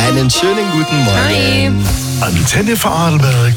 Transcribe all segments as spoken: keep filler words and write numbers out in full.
Einen schönen guten Morgen. Hi. Antenne Vorarlberg.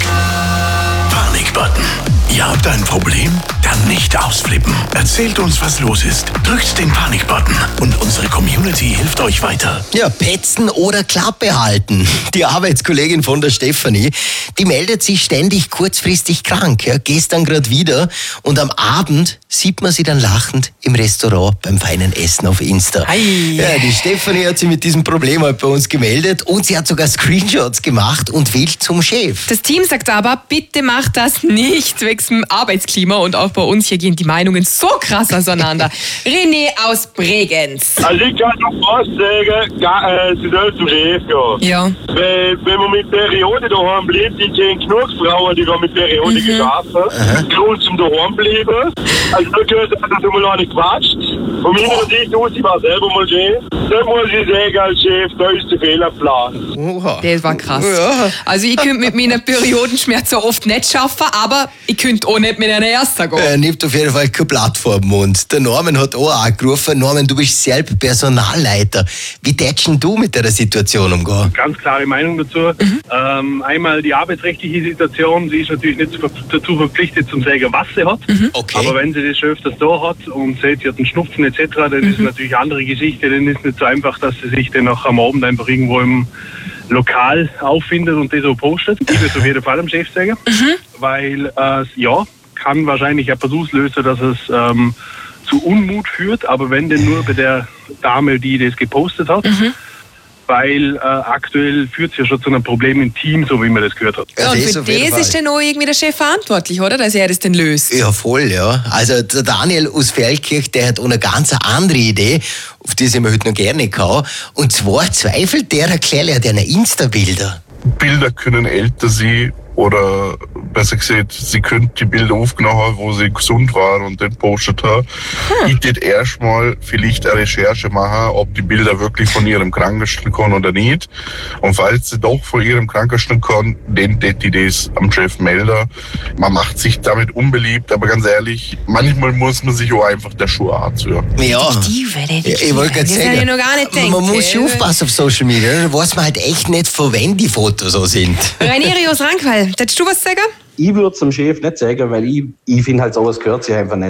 Panikbutton. Ihr habt ein Problem? Dann nicht ausflippen. Erzählt uns, was los ist. Drückt den Panikbutton und unsere Community hilft euch weiter. Ja, petzen oder Klappe halten. Die Arbeitskollegin von der Stefanie, die meldet sich ständig kurzfristig krank. Ja, gestern gerade wieder. Und am Abend sieht man sie dann lachend im Restaurant beim feinen Essen auf Insta. Hi. Ja, die Stefanie hat sich mit diesem Problem halt bei uns gemeldet und sie hat sogar Screenshots gemacht und will zum Chef. Das Team sagt aber, bitte macht das nicht wegen dem Arbeitsklima, und auch bei uns hier gehen die Meinungen so krass auseinander. René aus Bregenz. Also ich kann noch fast sagen, ga- äh, sie soll zum Chef gehen. Ja. Weil, wenn man mit Periode daheim bleibt, ich kenne genug Frauen, die da mit Periode mhm. geschlafen. Grund zum daheim bleiben. Also da gehört das einmal auch nicht quatscht. Von meiner Sicht aus, ich war selber mal Chef. Da muss ich sagen, als Chef, da ist der Fehlerplan. Oha. Das war krass. Ja. Also ich könnte mit meiner Periodenschmerz so oft nicht schaffen, aber ich könnte auch nicht mit einer ersten gehen. Er nimmt auf jeden Fall keine Plattform. Und der Norman hat auch angerufen. Norman, du bist selbst Personalleiter. Wie tätschen du mit der Situation umgehen? Ganz klare Meinung dazu. Mhm. Ähm, einmal die arbeitsrechtliche Situation, sie ist natürlich nicht dazu verpflichtet zu sagen, was sie hat. Mhm. Okay. Aber wenn sie das schon öfters da hat und sieht, sie hat einen Schnupfen et cetera, dann mhm. ist es natürlich eine andere Geschichte. Dann ist es nicht so einfach, dass sie sich dann auch am Abend einfach irgendwo im Lokal auffindet und das so postet. Ich würde es auf jeden Fall dem Chef sagen, mhm. weil äh, ja, kann wahrscheinlich ein Versuchslöser, dass es ähm, zu Unmut führt, aber wenn denn nur bei der Dame, die das gepostet hat, mhm. weil äh, aktuell führt es ja schon zu einem Problem im Team, so wie man das gehört hat. Ja, und das für auf jeden das Fall. ist dann auch irgendwie der Chef verantwortlich, oder? Dass er das denn löst. Ja, voll, ja. Also der Daniel aus Feldkirch, der hat auch eine ganz andere Idee, auf die sind wir heute noch gerne gekommen. Und zwar zweifelt der erklärt deine Insta-Bilder. Bilder können älter sein oder besser gesagt, sie könnte die Bilder aufgenommen haben, wo sie gesund war und den postet hat. Hm. Ich würde erstmal vielleicht eine Recherche machen, ob die Bilder wirklich von ihrem Krankenstand kommen oder nicht. Und falls sie doch von ihrem Krankenstand kommen, dann würde ich das am Chef melden. Man macht sich damit unbeliebt, aber ganz ehrlich, manchmal muss man sich auch einfach der Schuhe anziehen. Ja, Detektive, Detektive. ich wollte gerade Das sagen, hätte ich noch gar nicht gedacht. man muss schon aufpassen auf Social Media, dann weiß man halt echt nicht, von wem die Fotos so sind. Rainieri aus Rankweil, hättest du was zu sagen? Ich würde zum Chef nicht sagen, weil ich, ich finde halt, sowas gehört sich einfach nicht.